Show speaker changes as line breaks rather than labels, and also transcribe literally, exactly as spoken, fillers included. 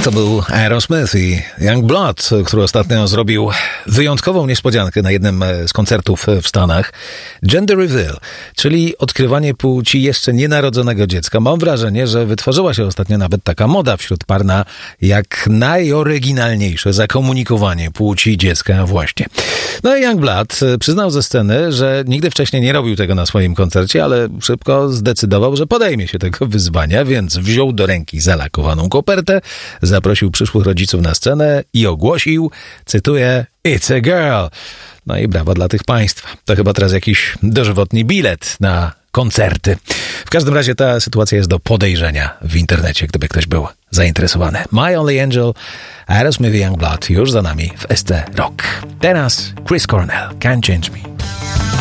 To był Aerosmith i Young Blood, który ostatnio zrobił wyjątkową niespodziankę na jednym z koncertów w Stanach. Gender Reveal, czyli odkrywanie płci jeszcze nienarodzonego dziecka. Mam wrażenie, że wytworzyła się ostatnio nawet taka moda wśród par na jak najoryginalniejsze zakomunikowanie płci dziecka właśnie. No i Young Blood przyznał ze sceny, że nigdy wcześniej nie robił tego na swoim koncercie, ale szybko zdecydował, że podejmie się tego wyzwania, więc wziął do ręki zalakowaną kopertę, zaprosił przyszłych rodziców na scenę i ogłosił, cytuję, "It's a girl". No i brawo dla tych państwa. To chyba teraz jakiś dożywotni bilet na koncerty. W każdym razie ta sytuacja jest do podejrzenia w internecie, gdyby ktoś był zainteresowany. My Only Angel, Aerosmith i Young Blood już za nami w S T Rock. Teraz Chris Cornell, Can't Change Me.